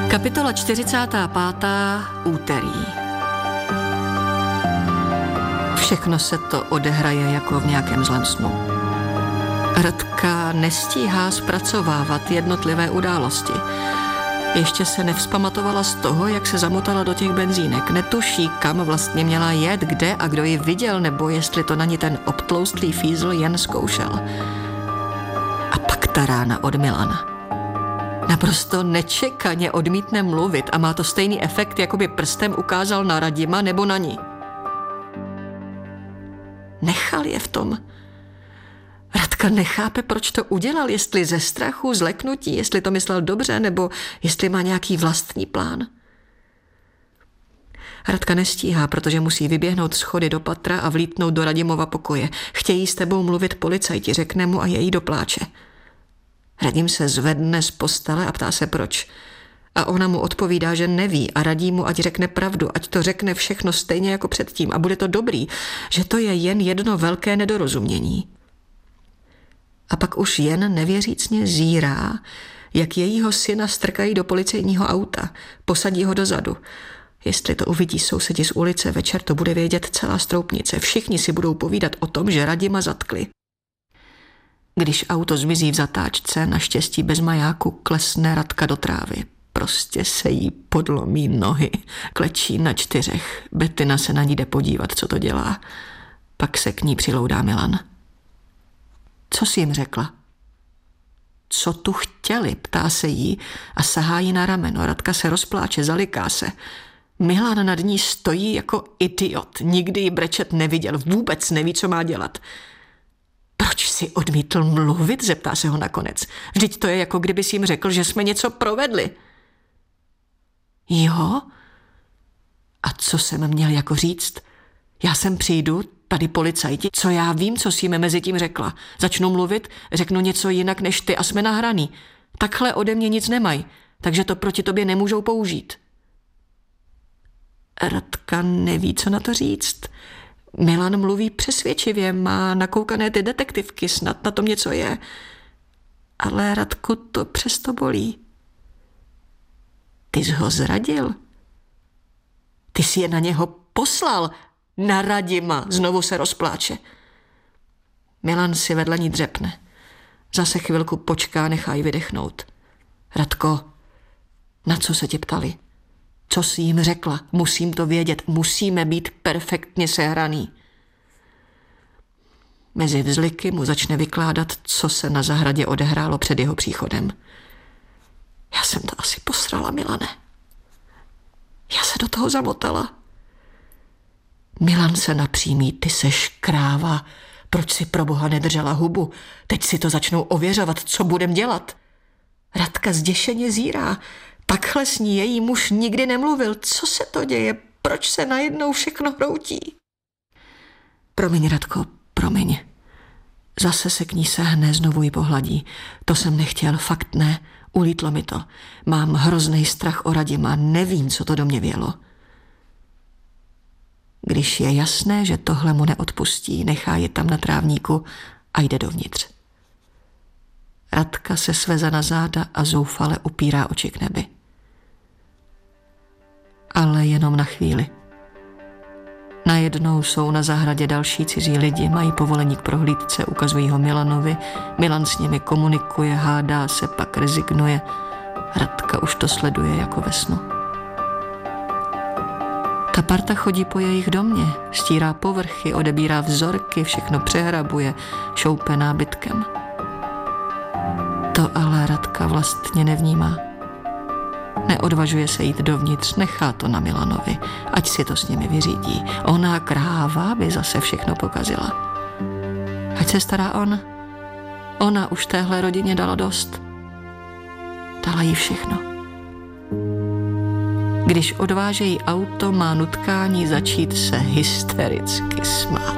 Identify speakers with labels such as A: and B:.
A: Kapitola 45. Úterý. Všechno se to odehraje jako v nějakém zlém snu. Radka nestíhá zpracovávat jednotlivé události. Ještě se nevzpamatovala z toho, jak se zamotala do těch benzínek. Netuší, kam vlastně měla jet, kde a kdo ji viděl, nebo jestli to na ní ten obtloustlý fízl jen zkoušel. A pak ta rána od Milana. Naprosto nečekaně odmítne mluvit a má to stejný efekt, jako by prstem ukázal na Radima nebo na ní. Nechal je v tom. Radka nechápe, proč to udělal, jestli ze strachu, z leknutí, jestli to myslel dobře, nebo jestli má nějaký vlastní plán. Radka nestíhá, protože musí vyběhnout schody do patra a vlítnout do Radimova pokoje. Chtějí s tebou mluvit policajti, řekne mu a její dopláče. Radim se zvedne z postele a ptá se proč. A ona mu odpovídá, že neví a radí mu, ať řekne pravdu, ať to řekne všechno stejně jako předtím a bude to dobrý, že to je jen jedno velké nedorozumění. A pak už jen nevěřícně zírá, jak jejího syna strkají do policejního auta, posadí ho dozadu. Jestli to uvidí sousedi z ulice, večer to bude vědět celá Stroupnice. Všichni si budou povídat o tom, že Radima zatkli. Když auto zmizí v zatáčce, naštěstí bez majáku, klesne Radka do trávy. Prostě se jí podlomí nohy. Klečí na 4. Bettina se na ní jde podívat, co to dělá. Pak se k ní přiloudá Milan. Co jsi jim řekla? Co tu chtěli, ptá se jí a sahá jí na rameno. Radka se rozpláče, zaliká se. Milan nad ní stojí jako idiot. Nikdy ji brečet neviděl, vůbec neví, co má dělat. Proč jsi odmítl mluvit, zeptá se ho nakonec. Vždyť to je, jako kdyby jsi jim řekl, že jsme něco provedli. Jo? A co jsem měl jako říct? Já sem přijdu, tady policajti, co já vím, co jsi jim mezi tím řekla. Začnu mluvit, řeknu něco jinak než ty a jsme nahraný. Takhle ode mě nic nemají, takže to proti tobě nemůžou použít. Radka neví, co na to říct. Milan mluví přesvědčivě, má nakoukané ty detektivky, snad na tom něco je. Ale Radku to přesto bolí. Ty jsi ho zradil. Ty jsi je na něho poslal. Na Radima, znovu se rozpláče. Milan si vedle ní dřepne. Zase chvilku počká, nechá ji vydechnout. Radko, na co se tě ptali? Co jsi jim řekla? Musím to vědět, musíme být perfektně sehraný. Mezi vzliky mu začne vykládat, co se na zahradě odehrálo před jeho příchodem. Já jsem to asi posrala, Milane. Já se do toho zamotala. Milan se napřímí, ty seš kráva. Proč si pro boha nedržela hubu? Teď si to začnou ověřovat, co budem dělat. Radka zděšeně zírá. Takhle s ní její muž nikdy nemluvil. Co se to děje? Proč se najednou všechno hroutí? Promiň, Radko, promiň. Zase se k ní sehne, znovu ji pohladí. To jsem nechtěl, fakt ne. Ulítlo mi to. Mám hrozný strach o Radima, nevím, co to do mě vělo. Když je jasné, že tohle mu neodpustí, nechá je tam na trávníku a jde dovnitř. Radka se sveze na záda a zoufale upírá oči k nebi. Ale jenom na chvíli. Najednou jsou na zahradě další cizí lidi, mají povolení k prohlídce, ukazují ho Milanovi. Milan s nimi komunikuje, hádá se, pak rezignuje. Radka už to sleduje jako ve snu. Ta parta chodí po jejich domě, stírá povrchy, odebírá vzorky, všechno přehrabuje, šoupe nábytkem. To ale Radka vlastně nevnímá. Neodvažuje se jít dovnitř, nechá to na Milanovi, ať si to s nimi vyřídí. Ona kráva by zase všechno pokazila. Ať se stará on. Ona už téhle rodině dala dost. Dala jí všechno. Když odvážejí auto, má nutkání začít se hystericky smát.